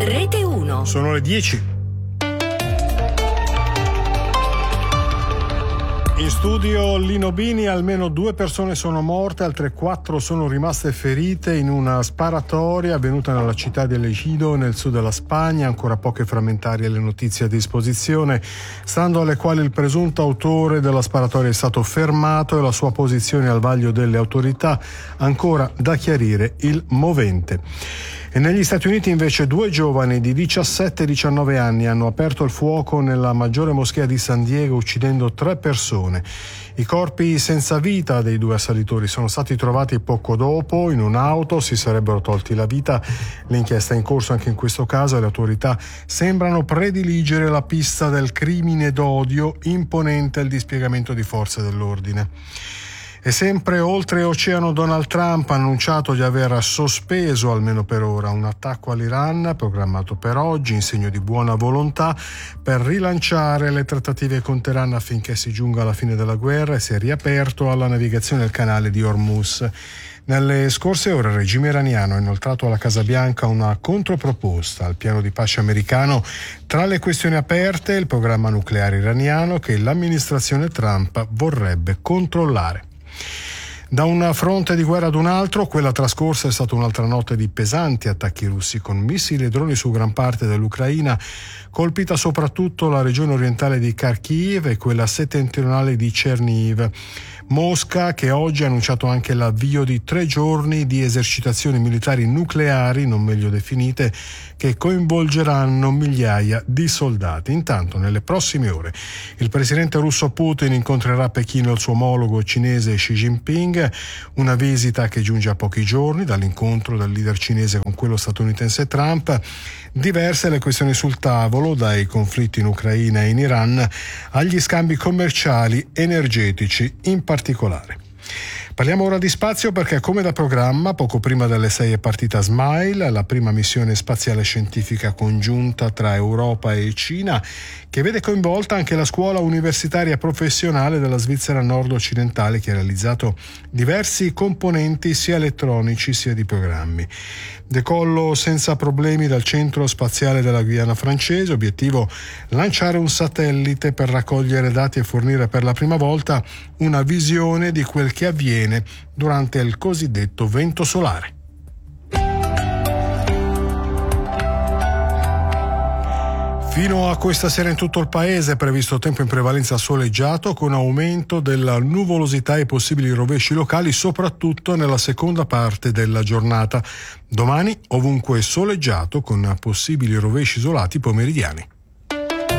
Rete 1. Sono le 10. In studio Lino Bini, almeno 2 persone sono morte, altre 4 sono rimaste ferite in una sparatoria avvenuta nella città di Ejido, nel sud della Spagna. Ancora poche frammentarie le notizie a disposizione, stando alle quali il presunto autore della sparatoria è stato fermato e la sua posizione al vaglio delle autorità ancora da chiarire il movente. E negli Stati Uniti invece 2 giovani di 17 e 19 anni hanno aperto il fuoco nella maggiore moschea di San Diego, uccidendo 3 persone. I corpi senza vita dei 2 assalitori sono stati trovati poco dopo in un'auto, si sarebbero tolti la vita. L'inchiesta è in corso anche in questo caso e le autorità sembrano prediligere la pista del crimine d'odio, imponente il dispiegamento di forze dell'ordine. E sempre oltreoceano, Donald Trump ha annunciato di aver sospeso, almeno per ora, un attacco all'Iran programmato per oggi in segno di buona volontà per rilanciare le trattative con Teheran affinché si giunga alla fine della guerra, e si è riaperto alla navigazione del canale di Hormuz. Nelle scorse ore il regime iraniano ha inoltrato alla Casa Bianca una controproposta al piano di pace americano. Tra le questioni aperte il programma nucleare iraniano che l'amministrazione Trump vorrebbe controllare. Da un fronte di guerra ad un altro, quella trascorsa è stata un'altra notte di pesanti attacchi russi con missili e droni su gran parte dell'Ucraina, colpita soprattutto la regione orientale di Kharkiv e quella settentrionale di Chernihiv. Mosca, che oggi ha annunciato anche l'avvio di 3 giorni di esercitazioni militari nucleari non meglio definite, che coinvolgeranno migliaia di soldati. Intanto, nelle prossime ore, il presidente russo Putin incontrerà a Pechino il suo omologo cinese Xi Jinping, una visita che giunge a pochi giorni dall'incontro del leader cinese con quello statunitense Trump. Diverse le questioni sul tavolo, dai conflitti in Ucraina e in Iran agli scambi commerciali energetici in particolare. Parliamo ora di spazio perché, come da programma, poco prima delle 6 è partita Smile, la prima missione spaziale scientifica congiunta tra Europa e Cina, che vede coinvolta anche la scuola universitaria professionale della Svizzera nord-occidentale, che ha realizzato diversi componenti sia elettronici sia di programmi. Decollo senza problemi dal centro spaziale della Guyana francese, obiettivo lanciare un satellite per raccogliere dati e fornire per la prima volta una visione di quel che avviene durante il cosiddetto vento solare. Fino a questa sera in tutto il paese è previsto tempo in prevalenza soleggiato, con aumento della nuvolosità e possibili rovesci locali, soprattutto nella seconda parte della giornata. Domani ovunque soleggiato, con possibili rovesci isolati pomeridiani.